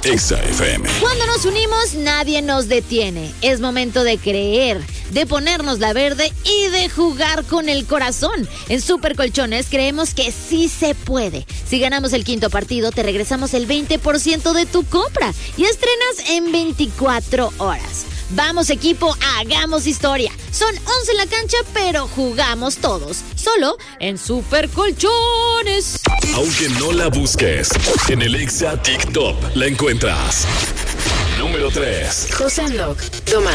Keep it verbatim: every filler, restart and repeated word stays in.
Exa F M. Cuando nos unimos, nadie nos detiene. Es momento de creer, de ponernos la verde y de jugar con el corazón. En Super Colchones creemos que sí se puede. Si ganamos el quinto partido, te regresamos el veinte por ciento de tu compra y estrenas en veinticuatro horas. Vamos, equipo, hagamos historia. Son once en la cancha, pero jugamos todos. Solo en Super Colchones. Aunque no la busques, en el Exa TikTok la encuentras. Número tres. José Loc, toma.